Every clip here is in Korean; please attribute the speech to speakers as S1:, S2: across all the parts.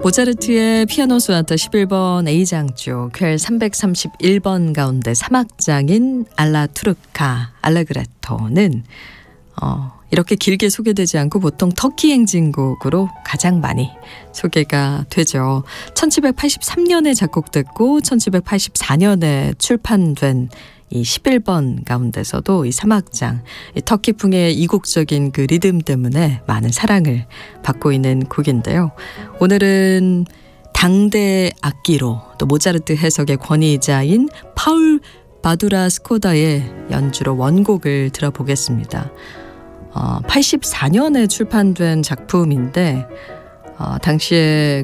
S1: 모차르트의 피아노 소나타 11번 A장조 퀘 331번 가운데 3악장인 알라 투르카 알레그레토는 이렇게 길게 소개되지 않고 보통 터키 행진곡으로 가장 많이 소개가 되죠. 1783년에 작곡됐고 1784년에 출판된 이 11번 가운데서도 이 3악장, 이 터키풍의 이국적인 그 리듬 때문에 많은 사랑을 받고 있는 곡인데요. 오늘은 당대 악기로 또 모차르트 해석의 권위자인 파울 바두라 스코다의 연주로 원곡을 들어보겠습니다. 84년에 출판된 작품인데 당시에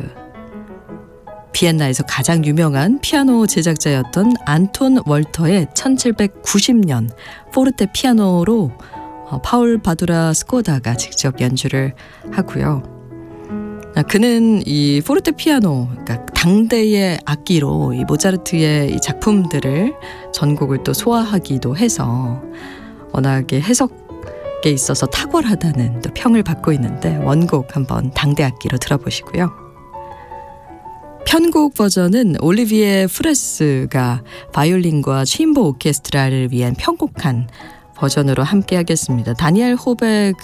S1: 비엔나에서 가장 유명한 피아노 제작자였던 안톤 월터의 1790년 포르테 피아노로 파울 바두라 스코다가 직접 연주를 하고요. 그는 이 포르테 피아노, 그러니까 당대의 악기로 이 모차르트의 이 작품들을 전곡을 또 소화하기도 해서 워낙에 해석에 있어서 탁월하다는 또 평을 받고 있는데 원곡 한번 당대 악기로 들어보시고요. 편곡 버전은 올리비에 프레스가 바이올린과 체인버 오케스트라를 위한 편곡한 버전으로 함께 하겠습니다. 다니엘 호베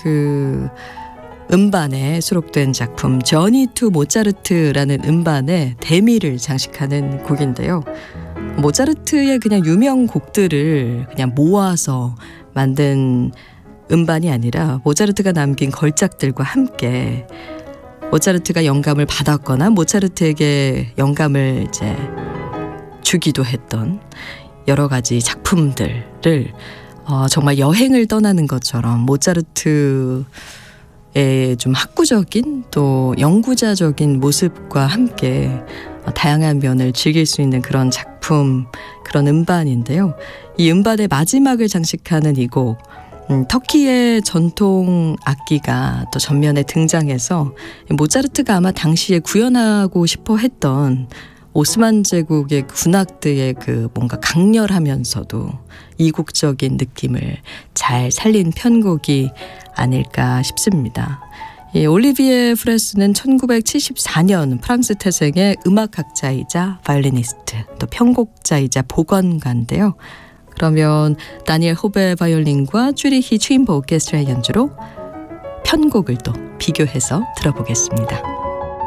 S1: 음반에 수록된 작품 저니 투 모차르트라는 음반에 대미를 장식하는 곡인데요. 모차르트의 그냥 유명 곡들을 그냥 모아서 만든 음반이 아니라 모차르트가 남긴 걸작들과 함께 모차르트가 영감을 받았거나 모차르트에게 영감을 이제 주기도 했던 여러 가지 작품들을 정말 여행을 떠나는 것처럼 모차르트의 좀 학구적인 또 연구자적인 모습과 함께 다양한 면을 즐길 수 있는 그런 작품, 그런 음반인데요. 이 음반의 마지막을 장식하는 이 곡, 터키의 전통 악기가 또 전면에 등장해서 모차르트가 아마 당시에 구현하고 싶어 했던 오스만 제국의 군악들의 뭔가 강렬하면서도 이국적인 느낌을 잘 살린 편곡이 아닐까 싶습니다. 이 올리비에 프레스는 1974년 프랑스 태생의 음악학자이자 바이올리니스트, 또 편곡자이자 보건가인데요. 그러면 다니엘 호베 바이올린과 쭈리히 체인버 오케스트라의 연주로 편곡을 또 비교해서 들어보겠습니다.